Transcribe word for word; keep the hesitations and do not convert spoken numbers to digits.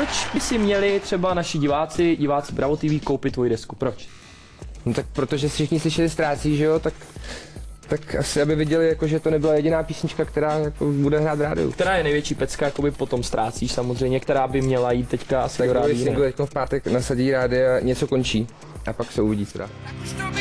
proč by si měli třeba naši diváci, diváci Bravo T V koupit tvoji desku, proč? No tak protože všichni slyšeli Ztrácí, že jo, tak, tak asi aby viděli, jako, že to nebyla jediná písnička, která jako, bude hrát v rádiu. Která je největší pecka, jakoby potom Ztrácíš samozřejmě, která by měla jít teďka asi do rádia? Tak v pátek nasadí rádia, něco končí a pak se uvidí, co dá.